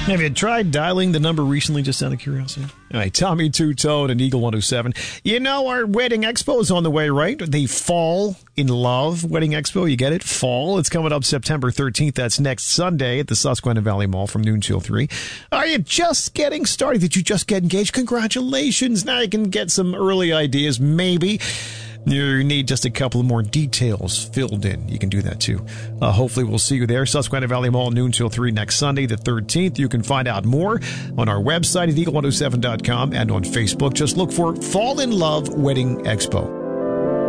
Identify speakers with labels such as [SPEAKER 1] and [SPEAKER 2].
[SPEAKER 1] Have you tried dialing the number recently, just out of curiosity? All right, Tommy Two-Tone and Eagle 107. You know, our Wedding Expo is on the way, right? The Fall in Love Wedding Expo. You get it? Fall. It's coming up September 13th. That's next Sunday at the Susquehanna Valley Mall from noon till 3. Are you just getting started? Did you just get engaged? Congratulations. Now you can get some early ideas, maybe. You need just a couple more details filled in. You can do that too. Hopefully we'll see you there. Susquehanna Valley Mall, noon till 3 next Sunday, the 13th. You can find out more on our website at eagle107.com and on Facebook. Just look for Fall in Love Wedding Expo.